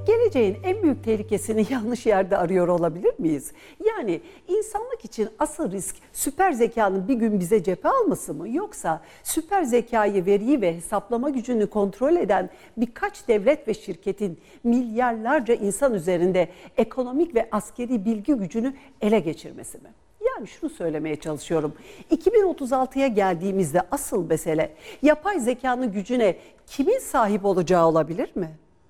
Geleceğin en büyük tehlikesini yanlış yerde arıyor olabilir miyiz? Yani insanlık için asıl risk süper zekanın bir gün bize cephe alması mı? Yoksa süper zekayı, veriyi ve hesaplama gücünü kontrol eden birkaç devlet ve şirketin milyarlarca insan üzerinde ekonomik ve askeri bilgi gücünü ele geçirmesi mi? Yani şunu söylemeye çalışıyorum. 2036'ya geldiğimizde asıl mesele yapay zekanın gücüne kimin sahip olacağı olabilir mi?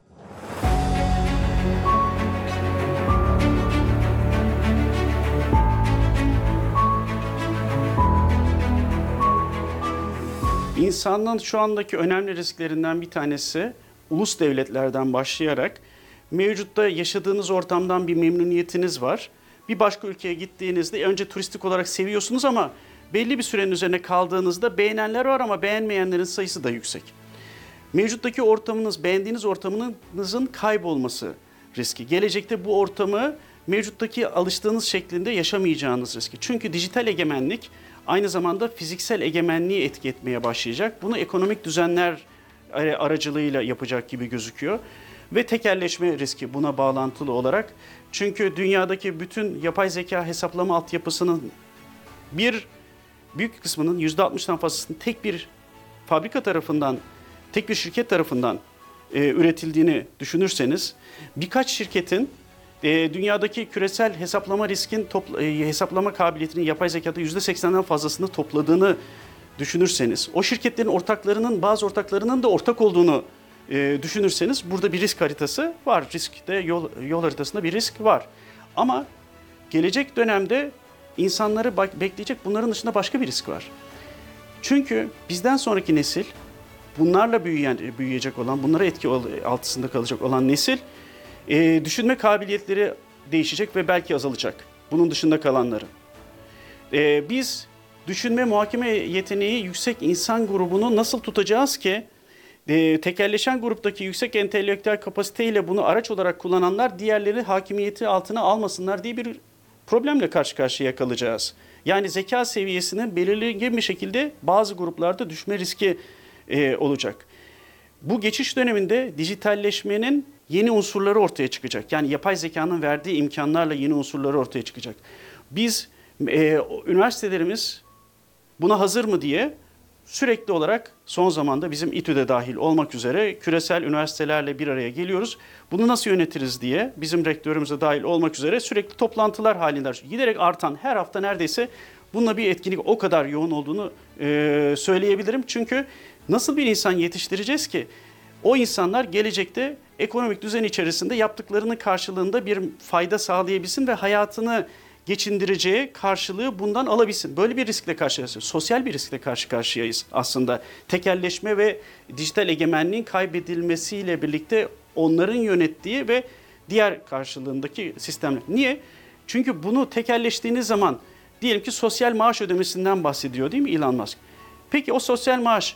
İnsanlığın şu andaki önemli risklerinden bir tanesi ulus devletlerden başlayarak mevcutta yaşadığınız ortamdan bir memnuniyetiniz var. Bir başka ülkeye gittiğinizde önce turistik olarak seviyorsunuz ama belli bir sürenin üzerine kaldığınızda beğenenler var ama beğenmeyenlerin sayısı da yüksek. Mevcuttaki ortamınız, beğendiğiniz ortamınızın kaybolması riski. Gelecekte bu ortamı mevcuttaki alıştığınız şeklinde yaşamayacağınız riski. Çünkü dijital egemenlik aynı zamanda fiziksel egemenliği etki etmeye başlayacak. Bunu ekonomik düzenler aracılığıyla yapacak gibi gözüküyor. Ve tekelleşme riski buna bağlantılı olarak. Çünkü dünyadaki bütün yapay zeka hesaplama altyapısının bir büyük kısmının %60'dan fazlasının tek bir fabrika tarafından, tek bir şirket tarafından üretildiğini düşünürseniz, birkaç şirketin dünyadaki küresel hesaplama riskin hesaplama kabiliyetinin yapay zekada %80'den fazlasını topladığını düşünürseniz, o şirketlerin ortaklarının, bazı ortaklarının da ortak olduğunu düşünürseniz burada bir risk haritası var. Riskte yol haritasında bir risk var. Ama gelecek dönemde insanları bekleyecek bunların dışında başka bir risk var. Çünkü bizden sonraki nesil, bunlarla büyüyecek olan, bunlara etki altında kalacak olan nesil, düşünme kabiliyetleri değişecek ve belki azalacak. Bunun dışında kalanları. Biz düşünme, muhakeme yeteneği yüksek insan grubunu nasıl tutacağız ki tekelleşen gruptaki yüksek entelektüel kapasiteyle bunu araç olarak kullananlar diğerleri hakimiyeti altına almasınlar diye bir problemle karşı karşıya kalacağız. Yani zeka seviyesinin belirgin bir şekilde bazı gruplarda düşme riski olacak. Bu geçiş döneminde dijitalleşmenin yeni unsurları ortaya çıkacak. Yani yapay zekanın verdiği imkanlarla yeni unsurları ortaya çıkacak. Biz, üniversitelerimiz buna hazır mı diye sürekli olarak son zamanda bizim İTÜ'de dahil olmak üzere küresel üniversitelerle bir araya geliyoruz. Bunu nasıl yönetiriz diye bizim rektörümüze dahil olmak üzere sürekli toplantılar halinde giderek artan her hafta neredeyse bununla bir etkinlik o kadar yoğun olduğunu söyleyebilirim. Çünkü nasıl bir insan yetiştireceğiz ki o insanlar gelecekte ekonomik düzen içerisinde yaptıklarının karşılığında bir fayda sağlayabilsin ve hayatını geçindireceği karşılığı bundan alabilsin. Böyle bir riskle karşılaşıyoruz. Sosyal bir riskle karşı karşıyayız aslında. Tekelleşme ve dijital egemenliğin kaybedilmesiyle birlikte onların yönettiği ve diğer karşılığındaki sistemler. Niye? Çünkü bunu tekelleştiğiniz zaman diyelim ki sosyal maaş ödemesinden bahsediyor değil mi Elon Musk? Peki o sosyal maaş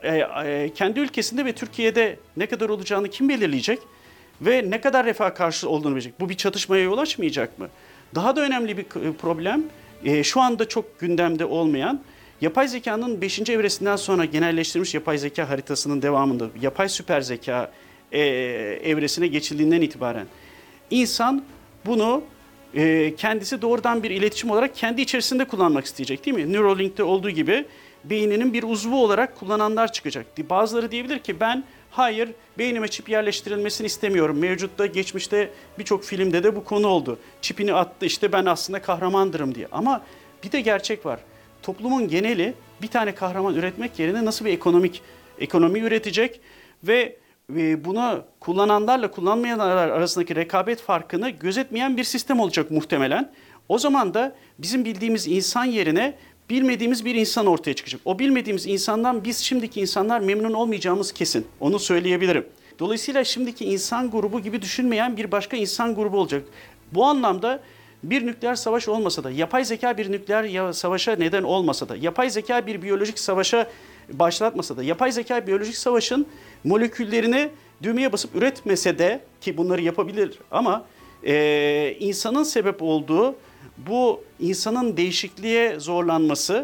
kendi ülkesinde ve Türkiye'de ne kadar olacağını kim belirleyecek? Ve ne kadar refah karşılığı olduğunu bilecek? Bu bir çatışmaya yol açmayacak mı? Daha da önemli bir problem, şu anda çok gündemde olmayan, yapay zekanın 5. evresinden sonra genelleştirilmiş yapay zeka haritasının devamında, yapay süper zeka evresine geçildiğinden itibaren insan bunu kendisi doğrudan bir iletişim olarak kendi içerisinde kullanmak isteyecek değil mi? Neuralink'te olduğu gibi beyninin bir uzvu olarak kullananlar çıkacak. Bazıları diyebilir ki ben hayır beynime çip yerleştirilmesini istemiyorum. Mevcutta geçmişte birçok filmde de bu konu oldu. Çipini attı işte ben aslında kahramandırım diye. Ama bir de gerçek var. Toplumun geneli bir tane kahraman üretmek yerine nasıl bir ekonomi üretecek ve bunu kullananlarla kullanmayanlar arasındaki rekabet farkını gözetmeyen bir sistem olacak muhtemelen. O zaman da bizim bildiğimiz insan yerine bilmediğimiz bir insan ortaya çıkacak. O bilmediğimiz insandan biz şimdiki insanlar memnun olmayacağımız kesin. Onu söyleyebilirim. Dolayısıyla şimdiki insan grubu gibi düşünmeyen bir başka insan grubu olacak. Bu anlamda bir nükleer savaş olmasa da, yapay zeka bir nükleer savaşa neden olmasa da, yapay zeka bir biyolojik savaşa başlatmasa da, yapay zeka biyolojik savaşın moleküllerini düğmeye basıp üretmese de ki bunları yapabilir ama insanın sebep olduğu bu insanın değişikliğe zorlanması